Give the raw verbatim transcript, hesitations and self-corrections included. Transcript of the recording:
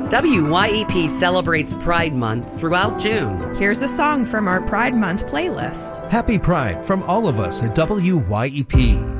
W Y E P celebrates Pride Month throughout June. Here's a song from our Pride Month playlist. Happy Pride from all of us at W Y E P.